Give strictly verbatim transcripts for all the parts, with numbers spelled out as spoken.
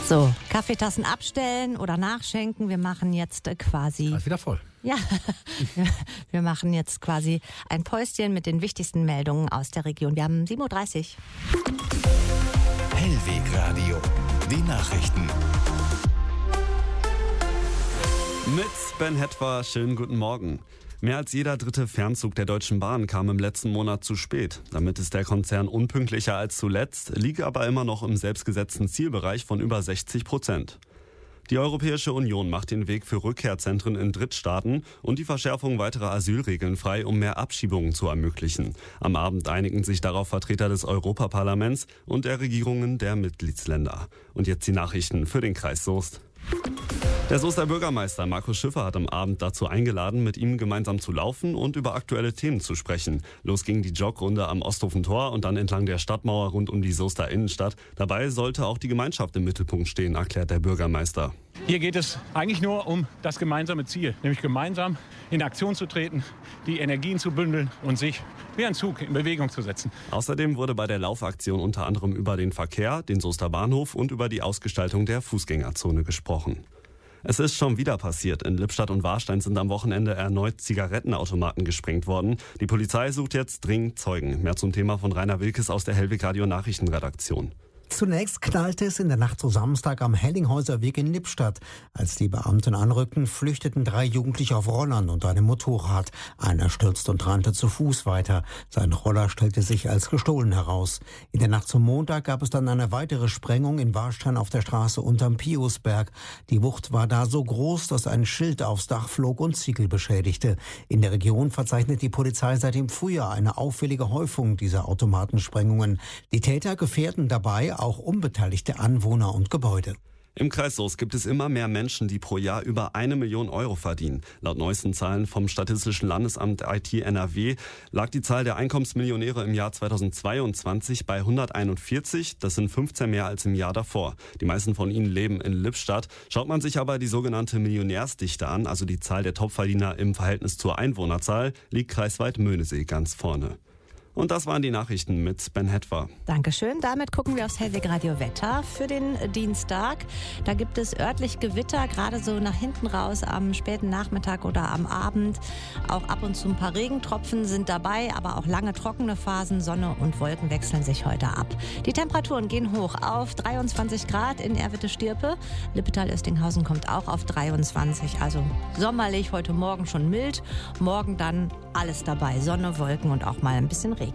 So, Kaffeetassen abstellen oder nachschenken. Wir machen jetzt quasi... Ist wieder voll. Ja, wir machen jetzt quasi ein Päuschen mit den wichtigsten Meldungen aus der Region. Wir haben sieben Uhr dreißig. Hellweg Radio, die Nachrichten. Mit Ben Hetwer, schönen guten Morgen. Mehr als jeder dritte Fernzug der Deutschen Bahn kam im letzten Monat zu spät. Damit ist der Konzern unpünktlicher als zuletzt, liegt aber immer noch im selbstgesetzten Zielbereich von über sechzig Prozent. Die Europäische Union macht den Weg für Rückkehrzentren in Drittstaaten und die Verschärfung weiterer Asylregeln frei, um mehr Abschiebungen zu ermöglichen. Am Abend einigen sich darauf Vertreter des Europaparlaments und der Regierungen der Mitgliedsländer. Und jetzt die Nachrichten für den Kreis Soest. Der Soester Bürgermeister Markus Schiffer hat am Abend dazu eingeladen, mit ihm gemeinsam zu laufen und über aktuelle Themen zu sprechen. Los ging die Jogrunde am Osthofentor und dann entlang der Stadtmauer rund um die Soester Innenstadt. Dabei sollte auch die Gemeinschaft im Mittelpunkt stehen, erklärt der Bürgermeister. Hier geht es eigentlich nur um das gemeinsame Ziel, nämlich gemeinsam in Aktion zu treten, die Energien zu bündeln und sich wie ein Zug in Bewegung zu setzen. Außerdem wurde bei der Laufaktion unter anderem über den Verkehr, den Soester Bahnhof und über die Ausgestaltung der Fußgängerzone gesprochen. Es ist schon wieder passiert. In Lippstadt und Warstein sind am Wochenende erneut Zigarettenautomaten gesprengt worden. Die Polizei sucht jetzt dringend Zeugen. Mehr zum Thema von Rainer Wilkes aus der Hellweg Radio Nachrichtenredaktion. Zunächst knallte es in der Nacht zu Samstag am Hellinghäuser Weg in Lippstadt. Als die Beamten anrückten, flüchteten drei Jugendliche auf Rollern und einem Motorrad. Einer stürzte und rannte zu Fuß weiter. Sein Roller stellte sich als gestohlen heraus. In der Nacht zum Montag gab es dann eine weitere Sprengung in Warstein auf der Straße unterm Piusberg. Die Wucht war da so groß, dass ein Schild aufs Dach flog und Ziegel beschädigte. In der Region verzeichnet die Polizei seit dem Frühjahr eine auffällige Häufung dieser Automatensprengungen. Die Täter gefährden dabei auch unbeteiligte Anwohner und Gebäude. Im Kreis Soest gibt es immer mehr Menschen, die pro Jahr über eine Million Euro verdienen. Laut neuesten Zahlen vom Statistischen Landesamt I T N R W lag die Zahl der Einkommensmillionäre im Jahr zweitausendzweiundzwanzig bei hunderteinundvierzig. Das sind fünfzehn mehr als im Jahr davor. Die meisten von ihnen leben in Lippstadt. Schaut man sich aber die sogenannte Millionärsdichte an, also die Zahl der Topverdiener im Verhältnis zur Einwohnerzahl, liegt kreisweit Möhnesee ganz vorne. Und das waren die Nachrichten mit Ben Hetwer. Dankeschön. Damit gucken wir aufs Hellweg Radio Wetter für den Dienstag. Da gibt es örtlich Gewitter, gerade so nach hinten raus am späten Nachmittag oder am Abend. Auch ab und zu ein paar Regentropfen sind dabei, aber auch lange trockene Phasen. Sonne und Wolken wechseln sich heute ab. Die Temperaturen gehen hoch auf dreiundzwanzig Grad in Erwitte-Stierpe. Lippetal-Östinghausen kommt auch auf dreiundzwanzig. Also sommerlich, heute Morgen schon mild. Morgen dann alles dabei. Sonne, Wolken und auch mal ein bisschen Regen.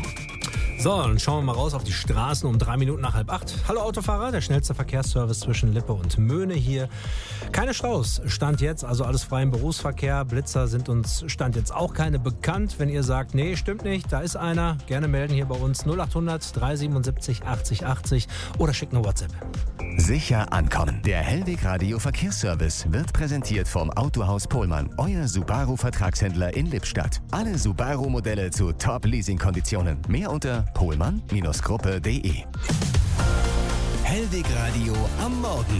So, dann schauen wir mal raus auf die Straßen um drei Minuten nach halb acht. Hallo Autofahrer, der schnellste Verkehrsservice zwischen Lippe und Möhne hier. Keine Staus, Stand jetzt, also alles frei im Berufsverkehr. Blitzer sind uns Stand jetzt auch keine bekannt. Wenn ihr sagt, nee, stimmt nicht, da ist einer, gerne melden hier bei uns null achthundert dreihundertsiebenundsiebzig achtzig achtzig oder schickt eine WhatsApp. Sicher ankommen. Der Hellweg Radio Verkehrsservice wird präsentiert vom Autohaus Pohlmann, euer Subaru-Vertragshändler in Lippstadt. Alle Subaru-Modelle zu Top-Leasing-Konditionen. Mehr unter pohlmann Gruppe punkt de. Hellweg Radio am Morgen.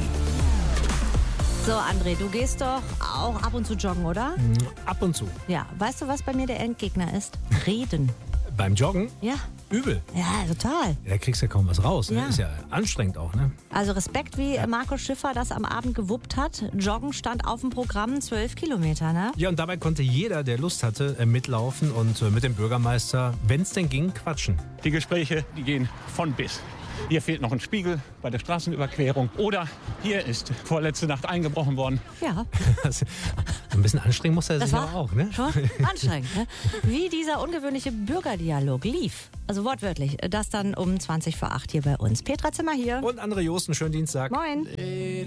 So, André, du gehst doch auch ab und zu joggen, oder? Ab und zu. Ja, weißt du, was bei mir der Endgegner ist? Reden. Beim Joggen? Ja. Übel. Ja, total. Da kriegst du ja kaum was raus. Ne? Ja. Ist ja anstrengend auch, ne? Also Respekt, wie ja. Markus Schiffer das am Abend gewuppt hat. Joggen stand auf dem Programm, zwölf Kilometer, ne? Ja, und dabei konnte jeder, der Lust hatte, mitlaufen und mit dem Bürgermeister, wenn es denn ging, quatschen. Die Gespräche, die gehen von bis. Hier fehlt noch ein Spiegel bei der Straßenüberquerung. Oder hier ist vorletzte Nacht eingebrochen worden. Ja. Ein bisschen anstrengend muss er das sich war aber auch, ne? Schon anstrengend, ne? Wie dieser ungewöhnliche Bürgerdialog lief. Also wortwörtlich. Das dann um zwanzig vor acht hier bei uns. Petra Zimmer hier. Und André Josten, schönen Dienstag. Moin.